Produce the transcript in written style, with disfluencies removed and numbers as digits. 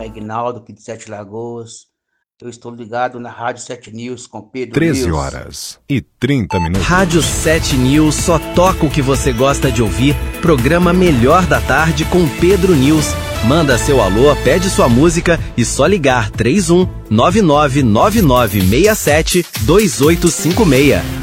nome é Aguinaldo, aqui de Sete Lagoas. Eu estou ligado na Rádio 7 News com Pedro 13 News. horas e 30 minutos. Rádio 7 News só toca o que você gosta de ouvir. Programa Melhor da Tarde com Pedro News. Manda seu alô, pede sua música e só ligar 31 999967 2856.